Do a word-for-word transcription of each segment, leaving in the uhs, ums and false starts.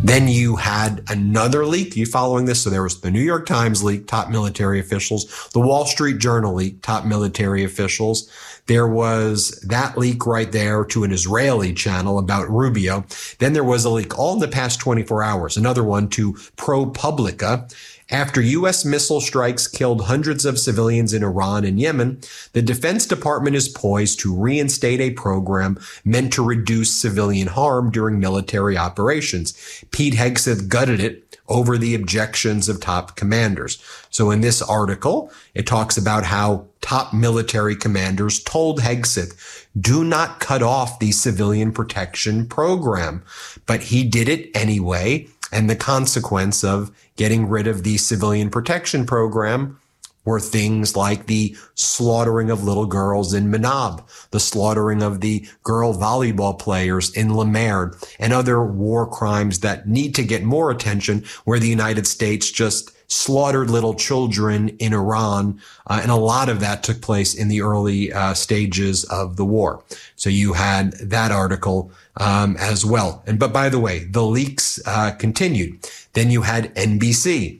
Then you had another leak. You following this? So there was the New York Times leak, top military officials, the Wall Street Journal leak, top military officials. There was that leak right there to an Israeli channel about Rubio. Then there was a leak all in the past twenty-four hours, another one to ProPublica. After U S missile strikes killed hundreds of civilians in Iran and Yemen, the Defense Department is poised to reinstate a program meant to reduce civilian harm during military operations. Pete Hegseth gutted it over the objections of top commanders. So in this article, it talks about how top military commanders told Hegseth, do not cut off the civilian protection program. But he did it anyway. And the consequence of getting rid of the civilian protection program were things like the slaughtering of little girls in Manab, the slaughtering of the girl volleyball players in Le Maire, and other war crimes that need to get more attention, where the United States just slaughtered little children in Iran. Uh, and a lot of that took place in the early uh, stages of the war. So you had that article um, as well. And but by the way, the leaks uh, continued. Then you had N B C.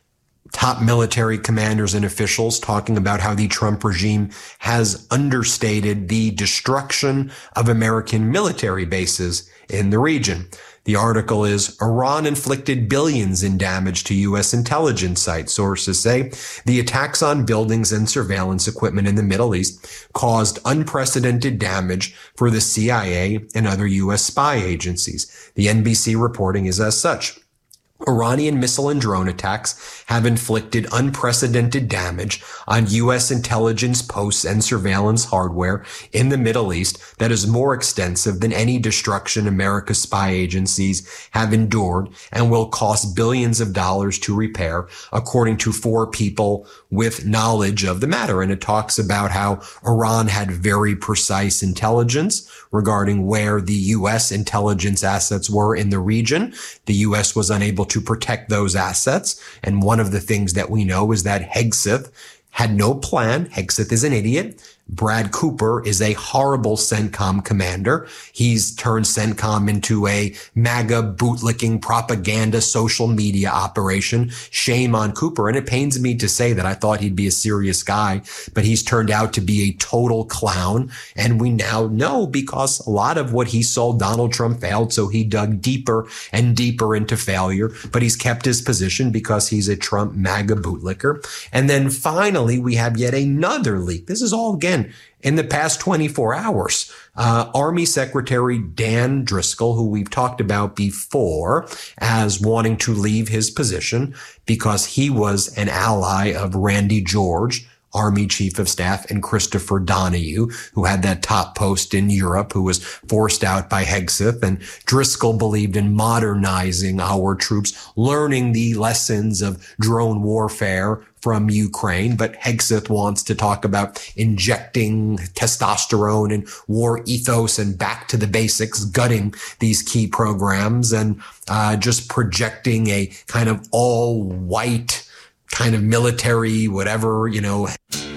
Top military commanders and officials talking about how the Trump regime has understated the destruction of American military bases in the region. The article is, Iran inflicted billions in damage to U S intelligence sites. Sources say the attacks on buildings and surveillance equipment in the Middle East caused unprecedented damage for the C I A and other U S spy agencies. The N B C reporting is as such. Iranian missile and drone attacks have inflicted unprecedented damage on U S intelligence posts and surveillance hardware in the Middle East that is more extensive than any destruction America's spy agencies have endured and will cost billions of dollars to repair, according to four people with knowledge of the matter. And it talks about how Iran had very precise intelligence regarding where the U S intelligence assets were in the region. The U S was unable to protect those assets. And one of the things that we know is that Hegseth had no plan. Hegseth is an idiot. Brad Cooper is a horrible CENTCOM commander. He's turned CENTCOM into a MAGA bootlicking propaganda social media operation. Shame on Cooper. And it pains me to say that I thought he'd be a serious guy, but he's turned out to be a total clown. And we now know because a lot of what he sold Donald Trump failed. So he dug deeper and deeper into failure, but he's kept his position because he's a Trump MAGA bootlicker. And then finally, we have yet another leak. This is all again in the past twenty-four hours. Uh, Army Secretary Dan Driscoll, who we've talked about before as wanting to leave his position because he was an ally of Randy George, Army Chief of Staff, and Christopher Donahue, who had that top post in Europe, who was forced out by Hegseth. And Driscoll believed in modernizing our troops, learning the lessons of drone warfare from Ukraine. But Hegseth wants to talk about injecting testosterone and war ethos and back to the basics, gutting these key programs and uh, just projecting a kind of all white kind of military, whatever, you know.